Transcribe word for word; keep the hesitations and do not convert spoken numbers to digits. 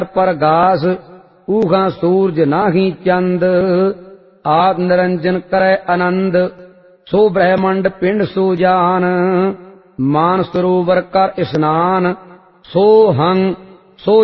प्रगास ऊघा सूरज नाही चंद। आद निरंजन करे आनंद सो ब्रह्मंड पिंड सुजान। मान सरोवर कर स्नान सो हंग